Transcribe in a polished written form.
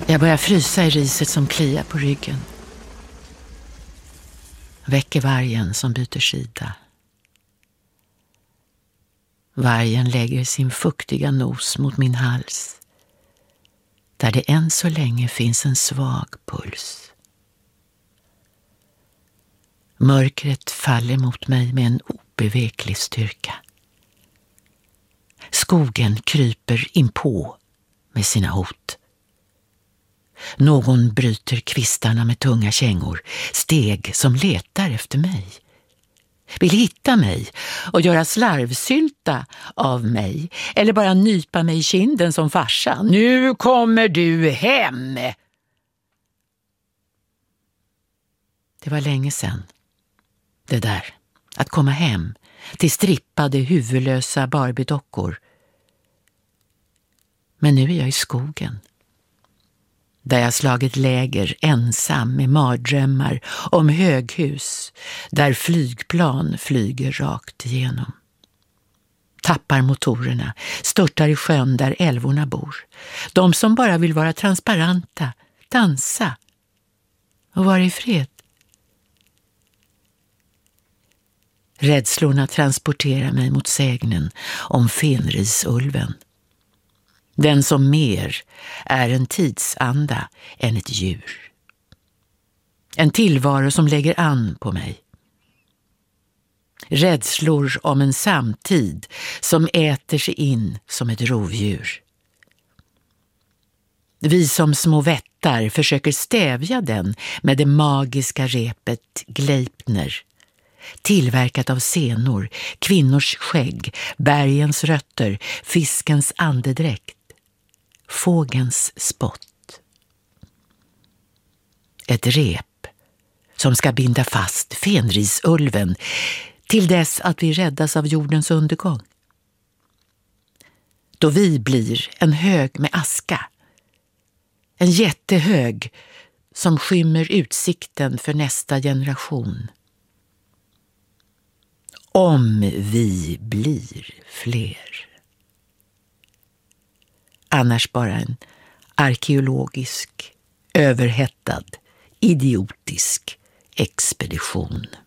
Jag börjar frysa i riset som kliar på ryggen. Väcker vargen som byter sida. Vargen lägger sin fuktiga nos mot min hals, där det än så länge finns en svag puls. Mörkret faller mot mig med en obeveklig styrka. Skogen kryper inpå med sina hot. Någon bryter kvistarna med tunga kängor, steg som letar efter mig. Vill hitta mig och göra slarvsylta av mig eller bara nypa mig i kinden som farsan. Nu kommer du hem! Det var länge sedan. Det där, att komma hem till strippade huvudlösa Barbie-dockor. Men nu är jag i skogen. Där jag slagit läger ensam med mardrömmar om höghus, där flygplan flyger rakt igenom. Tappar motorerna, störtar i sjön där älvorna bor. De som bara vill vara transparenta, dansa och vara i fred. Rädslorna transporterar mig mot sägnen om Fenrisulven. Den som mer är en tidsanda än ett djur. En tillvaro som lägger an på mig. Rädslor om en samtid som äter sig in som ett rovdjur. Vi som små vättar försöker stävja den med det magiska repet Gleipner. Tillverkat av senor, kvinnors skägg, bergens rötter, fiskens andedräkt, fågens spott. Ett rep som ska binda fast Fenrisulven till dess att vi räddas av jordens undergång. Då vi blir en hög med aska, en jättehög som skymmer utsikten för nästa generation. Om vi blir fler. Annars bara en arkeologisk, överhettad, idiotisk expedition.